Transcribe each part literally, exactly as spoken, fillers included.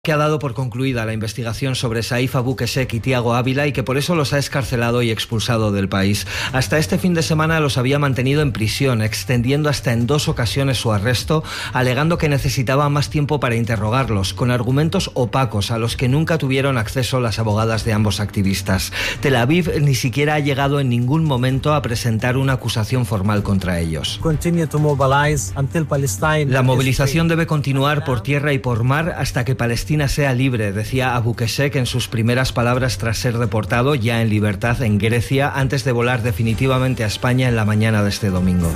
que ha dado por concluida la investigación sobre Saif Abu Qeshek y Tiago Ávila y que por eso los ha excarcelado y expulsado del país. Hasta este fin de semana los había mantenido en prisión, extendiendo hasta en dos ocasiones su arresto, alegando que necesitaba más tiempo para interrogarlos, con argumentos opacos a los que nunca tuvieron acceso las abogadas de ambos activistas. Tel Aviv ni siquiera ha llegado en ningún momento a presentar una acusación formal contra ellos. La movilización debe continuar por tierra y por mar hasta que Palestina sea libre, decía Abu Qeshek en sus primeras palabras tras ser deportado ya en libertad en Grecia antes de volar definitivamente a España en la mañana de este domingo.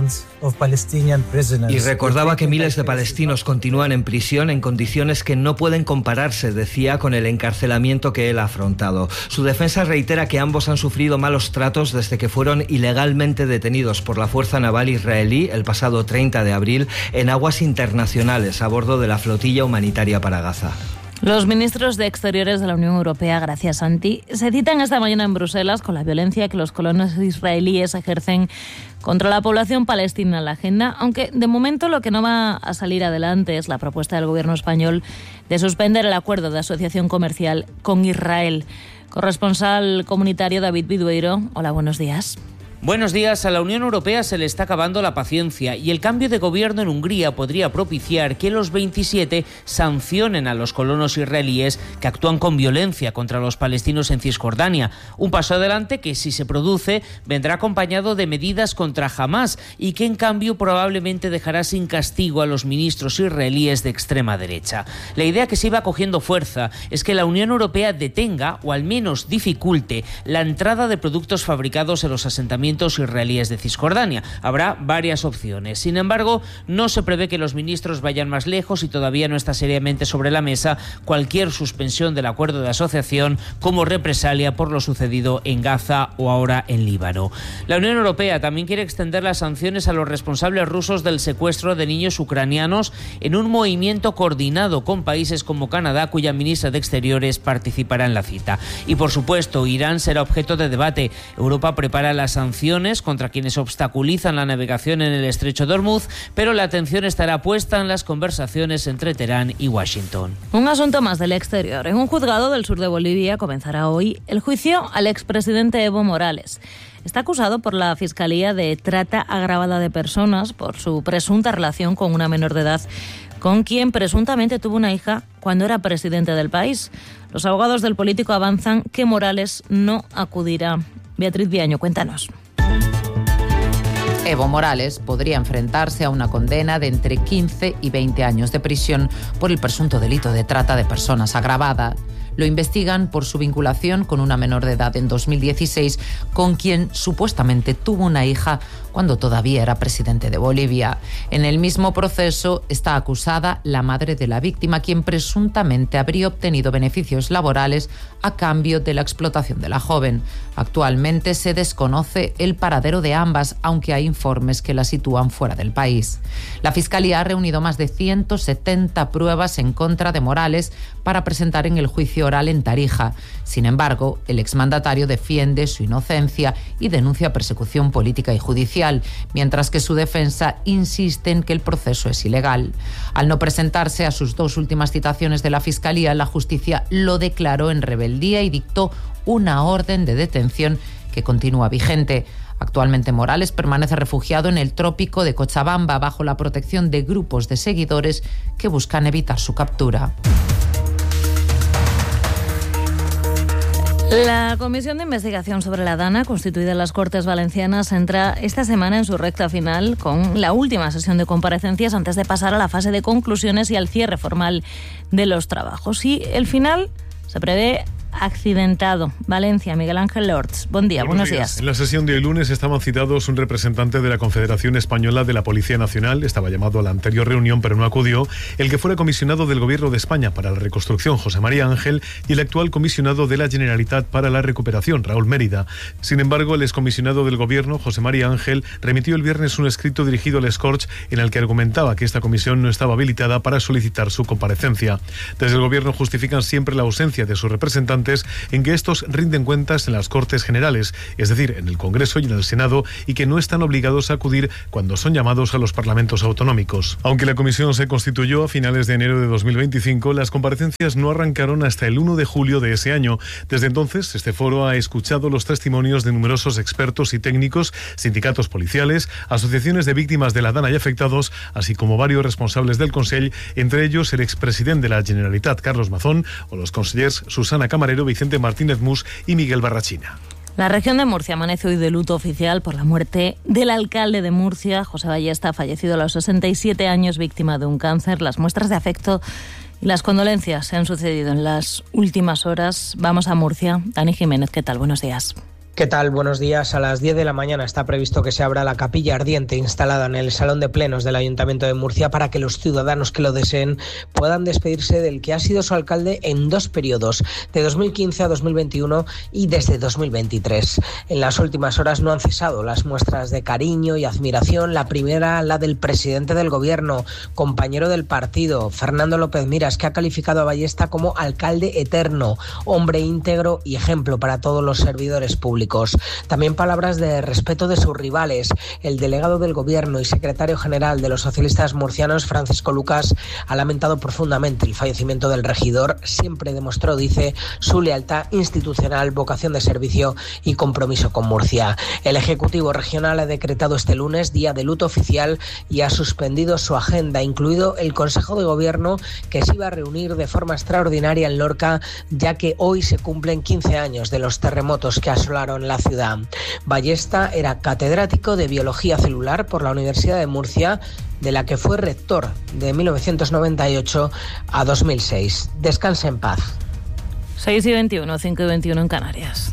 Y recordaba que miles de palestinos continúan en prisión en condiciones que no pueden compararse, decía, con el encarcelamiento que él ha afrontado. Su defensa reitera que ambos han sufrido malos tratos desde que fueron ilegalmente detenidos por la Fuerza Naval israelí el pasado treinta de abril en aguas internacionales a bordo de la flotilla humanitaria para Gaza. Los ministros de Exteriores de la Unión Europea, gracias Santi, se citan esta mañana en Bruselas con la violencia que los colonos israelíes ejercen contra la población palestina en la agenda, aunque de momento lo que no va a salir adelante es la propuesta del gobierno español de suspender el acuerdo de asociación comercial con Israel. Corresponsal comunitario David Vidueiro, hola, buenos días. Buenos días. A la Unión Europea se le está acabando la paciencia y el cambio de gobierno en Hungría podría propiciar que los veintisiete sancionen a los colonos israelíes que actúan con violencia contra los palestinos en Cisjordania. Un paso adelante que, si se produce, vendrá acompañado de medidas contra Hamás y que, en cambio, probablemente dejará sin castigo a los ministros israelíes de extrema derecha. La idea que se iba cogiendo fuerza es que la Unión Europea detenga o al menos dificulte la entrada de productos fabricados en los asentamientos israelíes de Cisjordania. Habrá varias opciones. Sin embargo, no se prevé que los ministros vayan más lejos y todavía no está seriamente sobre la mesa cualquier suspensión del acuerdo de asociación como represalia por lo sucedido en Gaza o ahora en Líbano. La Unión Europea también quiere extender las sanciones a los responsables rusos del secuestro de niños ucranianos en un movimiento coordinado con países como Canadá, cuya ministra de Exteriores participará en la cita. Y por supuesto, Irán será objeto de debate. Europa prepara las sanciones contra quienes obstaculizan la navegación en el estrecho de Hormuz, pero la atención estará puesta en las conversaciones entre Teherán y Washington. Un asunto más del exterior. En un juzgado del sur de Bolivia comenzará hoy el juicio al expresidente Evo Morales. Está acusado por la Fiscalía de trata agravada de personas por su presunta relación con una menor de edad con quien presuntamente tuvo una hija cuando era presidente del país. Los abogados del político avanzan que Morales no acudirá. Beatriz Viaño, cuéntanos. Evo Morales podría enfrentarse a una condena de entre quince y veinte años de prisión por el presunto delito de trata de personas agravada. Lo investigan por su vinculación con una menor de edad en dos mil dieciséis, con quien supuestamente tuvo una hija cuando todavía era presidente de Bolivia. En el mismo proceso está acusada la madre de la víctima, quien presuntamente habría obtenido beneficios laborales a cambio de la explotación de la joven. Actualmente se desconoce el paradero de ambas, aunque hay informes que la sitúan fuera del país. La Fiscalía ha reunido más de ciento setenta pruebas en contra de Morales para presentar en el juicio oral en Tarija. Sin embargo, el exmandatario defiende su inocencia y denuncia persecución política y judicial, mientras que su defensa insiste en que el proceso es ilegal. Al no presentarse a sus dos últimas citaciones de la Fiscalía, la justicia lo declaró en rebeldía y dictó una orden de detención que continúa vigente. Actualmente Morales permanece refugiado en el trópico de Cochabamba bajo la protección de grupos de seguidores que buscan evitar su captura. La Comisión de Investigación sobre la Dana, constituida en las Cortes Valencianas, entra esta semana en su recta final con la última sesión de comparecencias antes de pasar a la fase de conclusiones y al cierre formal de los trabajos. Y el final se prevé accidentado. Valencia, Miguel Ángel Lords. Buen día, buenos, buenos días. días. En la sesión de hoy lunes estaban citados un representante de la Confederación Española de la Policía Nacional, estaba llamado a la anterior reunión pero no acudió, el que fuera comisionado del Gobierno de España para la Reconstrucción, José María Ángel, y el actual comisionado de la Generalitat para la Recuperación, Raúl Mérida. Sin embargo, el excomisionado del Gobierno, José María Ángel, remitió el viernes un escrito dirigido al Scorch en el que argumentaba que esta comisión no estaba habilitada para solicitar su comparecencia. Desde el Gobierno justifican siempre la ausencia de su representante representantes en que estos rinden cuentas en las Cortes Generales, es decir, en el Congreso y en el Senado, y que no están obligados a acudir cuando son llamados a los parlamentos autonómicos. Aunque la comisión se constituyó a finales de enero de dos mil veinticinco, las comparecencias no arrancaron hasta el uno de julio de ese año. Desde entonces, este foro ha escuchado los testimonios de numerosos expertos y técnicos, sindicatos policiales, asociaciones de víctimas de la DANA y afectados, así como varios responsables del Consell, entre ellos el expresidente de la Generalitat, Carlos Mazón, o los consellers Susana Camarero, Vicente Martínez Mus y Miguel Barrachina. La región de Murcia amanece hoy de luto oficial por la muerte del alcalde de Murcia, José Ballesta, fallecido a los sesenta y siete años, víctima de un cáncer. Las muestras de afecto y las condolencias se han sucedido en las últimas horas. Vamos a Murcia. Dani Jiménez, ¿qué tal? Buenos días. ¿Qué tal? Buenos días. A las diez de la mañana está previsto que se abra la capilla ardiente instalada en el Salón de Plenos del Ayuntamiento de Murcia para que los ciudadanos que lo deseen puedan despedirse del que ha sido su alcalde en dos periodos, de dos mil quince a dos mil veintiuno y desde dos mil veintitrés. En las últimas horas no han cesado las muestras de cariño y admiración. La primera, la del presidente del Gobierno, compañero del partido, Fernando López Miras, que ha calificado a Ballesta como alcalde eterno, hombre íntegro y ejemplo para todos los servidores públicos. También palabras de respeto de sus rivales. El delegado del Gobierno y secretario general de los socialistas murcianos, Francisco Lucas, ha lamentado profundamente el fallecimiento del regidor. Siempre demostró, dice, su lealtad institucional, vocación de servicio y compromiso con Murcia. El Ejecutivo Regional ha decretado este lunes día de luto oficial y ha suspendido su agenda, incluido el Consejo de Gobierno, que se iba a reunir de forma extraordinaria en Lorca, ya que hoy se cumplen quince años de los terremotos que asolaron en la ciudad. Ballesta era catedrático de Biología Celular por la Universidad de Murcia, de la que fue rector de mil novecientos noventa y ocho a dos mil seis. Descanse en paz. seis y veintiuno, cinco y veintiuno en Canarias.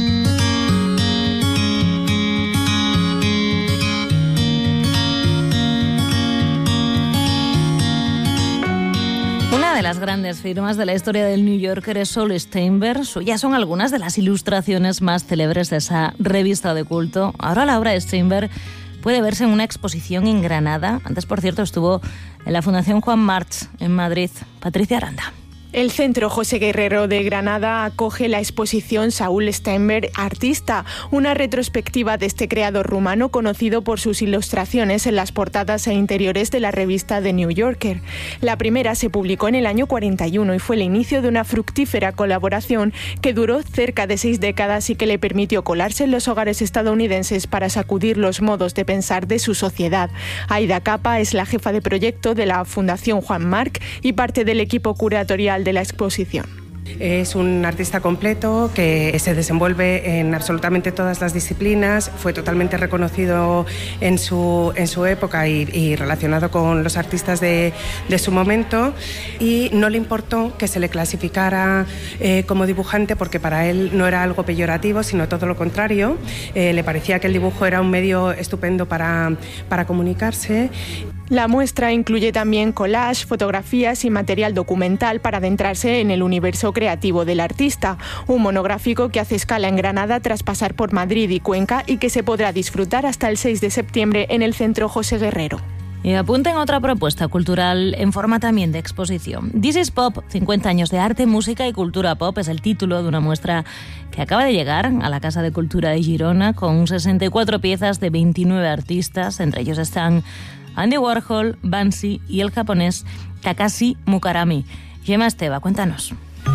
Una de las grandes firmas de la historia del New Yorker es Saul Steinberg. Suyas son algunas de las ilustraciones más célebres de esa revista de culto. Ahora la obra de Steinberg puede verse en una exposición en Granada. Antes, por cierto, estuvo en la Fundación Juan March en Madrid. Patricia Aranda. El Centro José Guerrero de Granada acoge la exposición Saul Steinberg, artista, una retrospectiva de este creador rumano conocido por sus ilustraciones en las portadas e interiores de la revista The New Yorker. La primera se publicó en el año cuarenta y uno y fue el inicio de una fructífera colaboración que duró cerca de seis décadas y que le permitió colarse en los hogares estadounidenses para sacudir los modos de pensar de su sociedad. Aida Capa es la jefa de proyecto de la Fundación Juan March y parte del equipo curatorial de la exposición. Es un artista completo que se desenvuelve en absolutamente todas las disciplinas, fue totalmente reconocido en su, en su época y, y relacionado con los artistas de, de su momento, y no le importó que se le clasificara eh, como dibujante porque para él no era algo peyorativo, sino todo lo contrario. Eh, le parecía que el dibujo era un medio estupendo para, para comunicarse. La muestra incluye también collage, fotografías y material documental para adentrarse en el universo creativo del artista. Un monográfico que hace escala en Granada tras pasar por Madrid y Cuenca y que se podrá disfrutar hasta el seis de septiembre en el Centro José Guerrero. Y apunten a otra propuesta cultural en forma también de exposición. This is Pop, cincuenta años de arte, música y cultura pop, es el título de una muestra que acaba de llegar a la Casa de Cultura de Girona con sesenta y cuatro piezas de veintinueve artistas. Entre ellos están Andy Warhol, Banksy y el japonés Takashi Mukarami. Gemma Esteva, cuéntanos.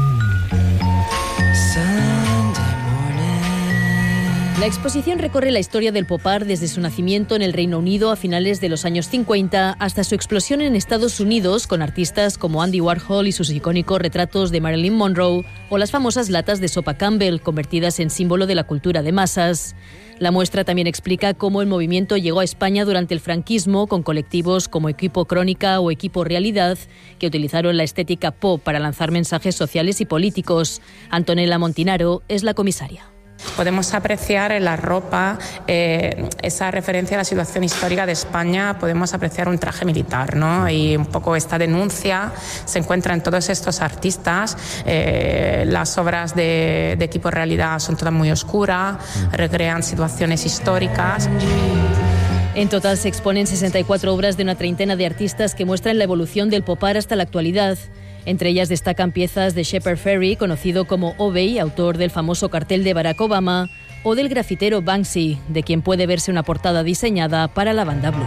La exposición recorre la historia del pop art desde su nacimiento en el Reino Unido a finales de los años cincuenta hasta su explosión en Estados Unidos con artistas como Andy Warhol y sus icónicos retratos de Marilyn Monroe o las famosas latas de sopa Campbell convertidas en símbolo de la cultura de masas. La muestra también explica cómo el movimiento llegó a España durante el franquismo con colectivos como Equipo Crónica o Equipo Realidad que utilizaron la estética pop para lanzar mensajes sociales y políticos. Antonella Montinaro es la comisaria. Podemos apreciar en la ropa eh, esa referencia a la situación histórica de España, podemos apreciar un traje militar, ¿no? Y un poco esta denuncia se encuentra en todos estos artistas. Eh, las obras de, de Equipo Realidad son todas muy oscuras, recrean situaciones históricas. En total se exponen sesenta y cuatro obras de una treintena de artistas que muestran la evolución del pop art hasta la actualidad. Entre ellas destacan piezas de Shepard Fairey, conocido como Obey, autor del famoso cartel de Barack Obama, o del grafitero Banksy, de quien puede verse una portada diseñada para la banda Blue.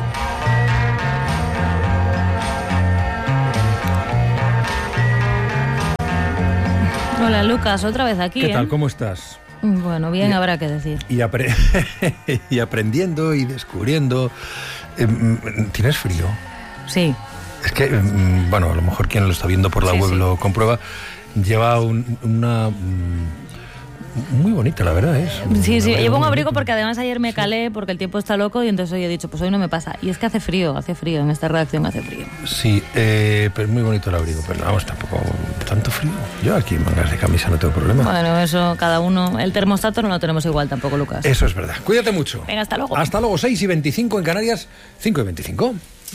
Hola Lucas, otra vez aquí. ¿Qué tal? ¿eh? ¿Cómo estás? Bueno, bien, y, habrá que decir. Y, apre y aprendiendo y descubriendo. Eh, ¿Tienes frío? Sí. Es que, bueno, a lo mejor quien lo está viendo por la sí, web sí. lo comprueba. Lleva un, una... muy bonita, la verdad, es. Sí, sí, llevo un abrigo porque además ayer me calé porque el tiempo está loco y entonces hoy he dicho, pues hoy no me pasa. Y es que hace frío, hace frío, en esta redacción hace frío. Sí, eh, pero es muy bonito el abrigo, pero vamos, tampoco tanto frío. Yo aquí en mangas de camisa no tengo problema. Bueno, eso cada uno, el termostato no lo tenemos igual tampoco, Lucas. Eso es verdad. Cuídate mucho. Venga, hasta luego. Hasta luego, seis y veinticinco en Canarias, cinco y veinticinco.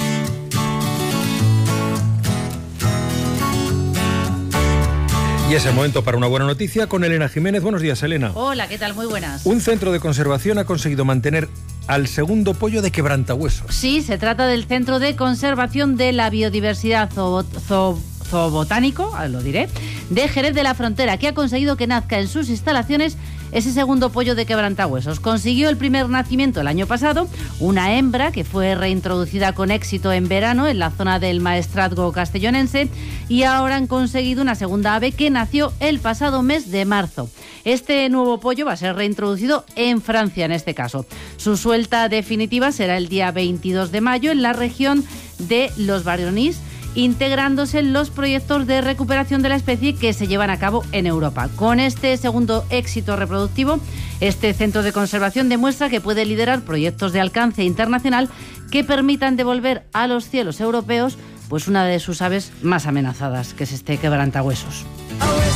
Y es el momento para una buena noticia con Elena Jiménez. Buenos días, Elena. Hola, ¿qué tal? Muy buenas. Un centro de conservación ha conseguido mantener al segundo pollo de quebrantahuesos. Sí, se trata del Centro de Conservación de la Biodiversidad Zoobot Zo Zoobotánico, lo diré, de Jerez de la Frontera, que ha conseguido que nazca en sus instalaciones ese segundo pollo de quebrantahuesos. Consiguió el primer nacimiento el año pasado, una hembra que fue reintroducida con éxito en verano en la zona del Maestrazgo castellonense, y ahora han conseguido una segunda ave que nació el pasado mes de marzo. Este nuevo pollo va a ser reintroducido en Francia en este caso. Su suelta definitiva será el día veintidós de mayo en la región de Los Barronís, integrándose en los proyectos de recuperación de la especie que se llevan a cabo en Europa. Con este segundo éxito reproductivo, este centro de conservación demuestra que puede liderar proyectos de alcance internacional que permitan devolver a los cielos europeos pues una de sus aves más amenazadas, que es este quebrantahuesos.